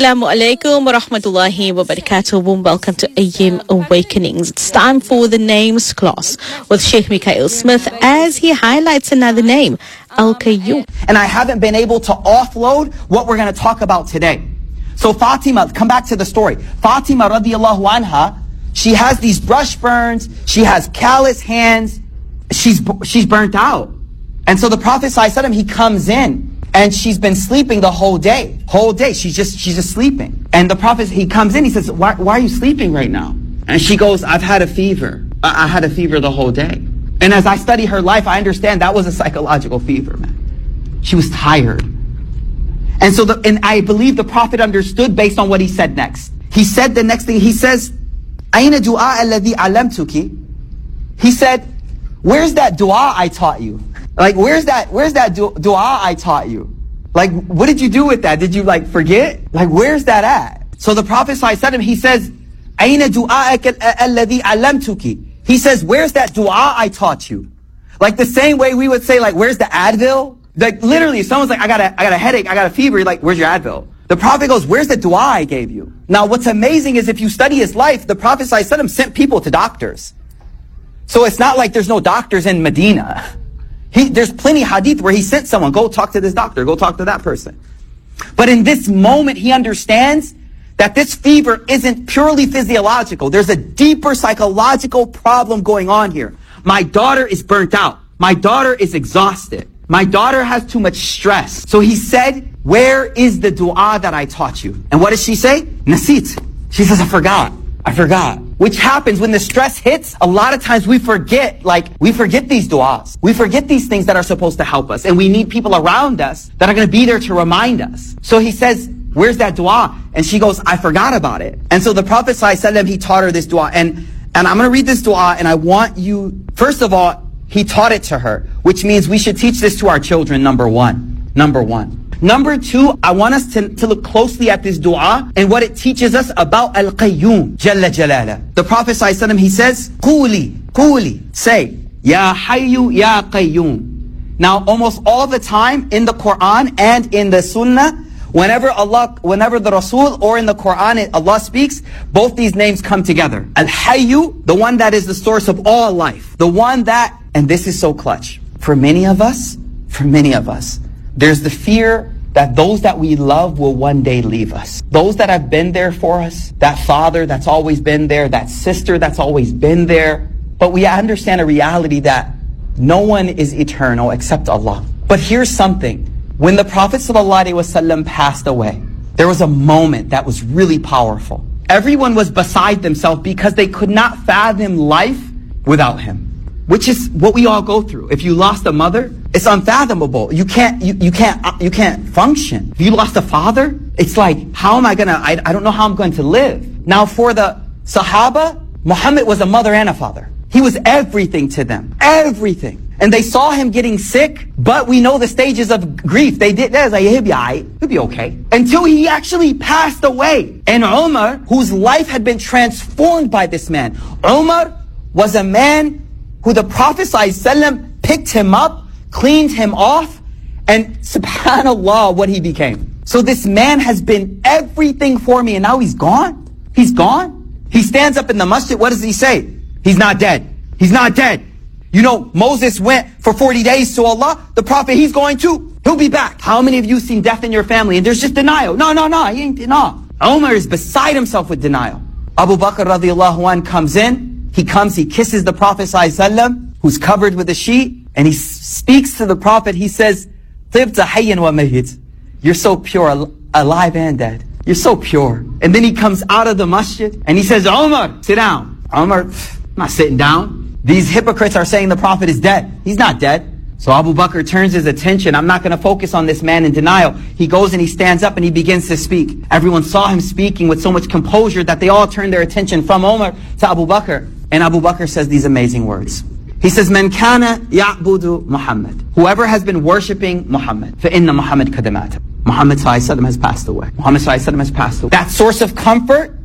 Assalamu alaikum wa rahmatullahi wa barakatuh. Warm welcome to AM Awakenings. It's time for the names class with Sheikh Mikael Smith as he highlights another name, Al-Qayyum. And I haven't been able to offload what we're going to talk about today. So Fatima, come back to the story. Fatima radiallahu anha, she has these brush burns, she has callous hands, she's burnt out. And so the Prophet ﷺ, he comes in. And she's been sleeping the whole day. She's just sleeping. And the Prophet, he comes in, he says, why are you sleeping right now? And she goes, I've had a fever. I had a fever the whole day. And as I study her life, I understand that was a psychological fever, man. She was tired. And so, and I believe the Prophet understood based on what he said next. He said the next thing, he says, أَيْنَ دُعَاءَ الَّذِي عَلَّمْتُكِ. He said, where's that dua I taught you? Like, where's that dua I taught you? Like, what did you do with that? Did you forget? Like, where's that at? So the Prophet ﷺ, he says, أَيْنَ دُعَاءَكَ الَّذِي عَلَّمْتُكِ. He says, where's that dua I taught you? Like the same way we would say, where's the Advil? Like, literally, if someone's like, I got a headache, I got a fever, you're like, where's your Advil? The Prophet goes, where's the dua I gave you? Now, what's amazing is if you study his life, the Prophet ﷺ sent people to doctors. So it's not like there's no doctors in Medina. There's plenty hadith where he sent someone, go talk to this doctor, go talk to that person. But in this moment, he understands that this fever isn't purely physiological. There's a deeper psychological problem going on here. My daughter is burnt out. My daughter is exhausted. My daughter has too much stress. So he said, where is the dua that I taught you? And what does she say? Nasit. She says, I forgot. Which happens when the stress hits. A lot of times we forget these du'as. We forget these things that are supposed to help us. And we need people around us that are going to be there to remind us. So he says, where's that dua? And she goes, I forgot about it. And so the Prophet ﷺ, he taught her this dua. And I'm going to read this dua, and I want you, first of all, he taught it to her, which means we should teach this to our children, number one. Number two, I want us to look closely at this dua and what it teaches us about Al-Qayyum, Jalla Jalala. The Prophet ﷺ, he says, Quli, say, Ya Hayyu, Ya Qayyum. Now, almost all the time in the Quran and in the Sunnah, whenever the Rasul or in the Quran, Allah speaks, both these names come together. Al-Hayyu, the one that is the source of all life. The one that, and this is so clutch, for many of us, there's the fear that those that we love will one day leave us. Those that have been there for us, that father that's always been there, that sister that's always been there. But we understand a reality that no one is eternal except Allah. But here's something. When the Prophet ﷺ passed away, there was a moment that was really powerful. Everyone was beside themselves because they could not fathom life without him. Which is what we all go through. If you lost a mother, it's unfathomable. You can't function. If you lost a father, it's like, how am I I don't know how I'm going to live. Now for the Sahaba, Muhammad was a mother and a father. He was everything to them. Everything. And they saw him getting sick, but we know the stages of grief. They was like, he'll be okay. Until he actually passed away. And Umar, whose life had been transformed by this man. Umar was a man who the Prophet ﷺ picked him up, cleaned him off, and subhanAllah, what he became. So this man has been everything for me, and now he's gone. He's gone. He stands up in the masjid, what does he say? He's not dead. He's not dead. You know, Moses went for 40 days to Allah. The Prophet, he's going to. He'll be back. How many of you seen death in your family? And there's just denial. No, he ain't. No. Umar is beside himself with denial. Abu Bakr radiallahu anhu comes in. He kisses the Prophet ﷺ, who's covered with a sheet, and he speaks to the Prophet. He says, "Tibta hayyan wa mayyit." You're so pure, alive and dead. You're so pure. And then he comes out of the masjid, and he says, Umar, sit down. Umar, I'm not sitting down. These hypocrites are saying the Prophet is dead. He's not dead. So Abu Bakr turns his attention. I'm not going to focus on this man in denial. He goes and he stands up and he begins to speak. Everyone saw him speaking with so much composure that they all turned their attention from Umar to Abu Bakr. And Abu Bakr says these amazing words. He says, Man kana ya'budu Muhammad. Whoever has been worshipping Muhammad, فَإِنَّ Muhammad قَدْ مَاتَ. Muhammad ﷺ has passed away. That source of comfort